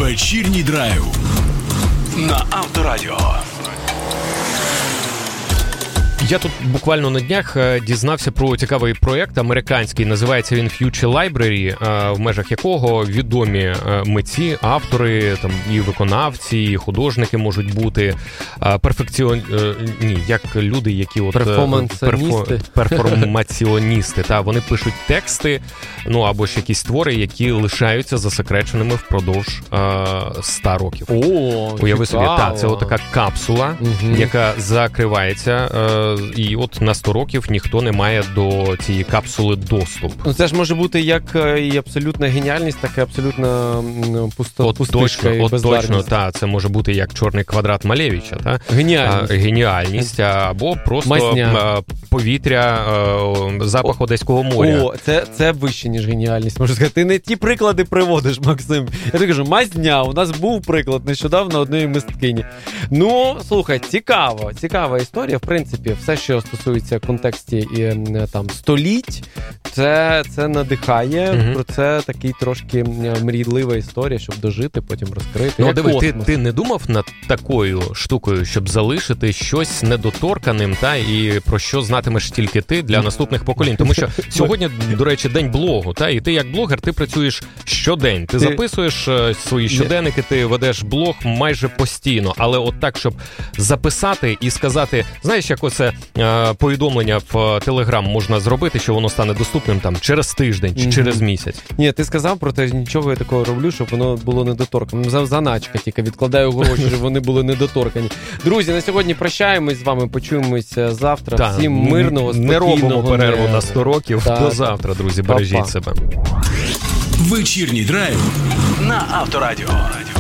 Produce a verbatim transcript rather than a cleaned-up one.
Вечірній драйв на Авторадіо. Я тут буквально на днях дізнався про цікавий проєкт американський, називається він Future Library, в межах якого відомі митці, автори, там і виконавці, і художники можуть бути перфекціон... Ні, як люди, які от перформаціоністи. Перформаціоністи, та вони пишуть тексти, ну або ж якісь твори, які лишаються засекреченими впродовж ста років. О, уяви цікаво. собі, та це от така капсула, угу. яка закривається. І от на сто років ніхто не має до цієї капсули доступ. Ну це ж може бути як і абсолютна геніальність, так і абсолютна пусто, от пустишка точно, і от бездарність. Точно, та, це може бути як чорний квадрат Малевича, та? Геніальність. А, геніальність, або просто Мазня. повітря, запах О, Одеського моря. О, це, це вище, ніж геніальність, можу сказати. Ти не ті приклади приводиш, Максим. Я тобі кажу, мазня, у нас був приклад нещодавно одної мисткині. Ну, слухай, цікаво, цікава історія, в принципі, все, що стосується контексті і там століть, це, це надихає. Mm-hmm. Про це такий трошки мрійлива історія, щоб дожити, потім розкрити. Ну, як диви, ти, космос. ти не думав над такою штукою, щоб залишити щось недоторканим, та, і про що знатимеш тільки ти для наступних поколінь? Тому що сьогодні, до речі, день блогу, та, і ти як блогер, ти працюєш щодень. Ти, ти... записуєш свої щоденники, ти ведеш блог майже постійно, але от так, щоб записати і сказати, знаєш, як оце повідомлення в Телеграм можна зробити, що воно стане доступним там через тиждень чи mm-hmm. через місяць. Ні, ти сказав про те, нічого я такого роблю, щоб воно було недоторкане. Заначка тільки, відкладаю гроші, щоб вони були недоторкані. Друзі, на сьогодні прощаємось з вами, почуємося завтра. Та, всім мирного, не робимо перерву не... на сто років. Та, До завтра, друзі, бережіть Па-па. себе. Вечірній драйв на Авторадіо.